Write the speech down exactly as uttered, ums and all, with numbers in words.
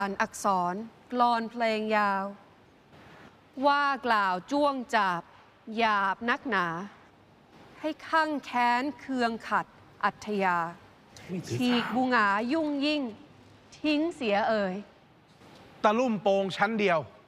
อ่านอักษรกลอนเพลงยาว ว่ากล่าวจ้วงจับหยาบนักหนา ให้ข้างแค้นเคืองขัดอัธยาฉีกบุงายุ่งยิ่งทิ้งเสียเอ่ยตะลุ่มโปงชั้นเดียว